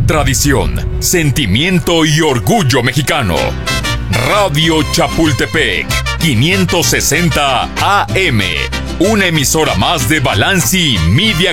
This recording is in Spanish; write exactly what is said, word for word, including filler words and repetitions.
tradición, sentimiento y orgullo mexicano. Radio Chapultepec, quinientos sesenta A M, una emisora más de Balanci Media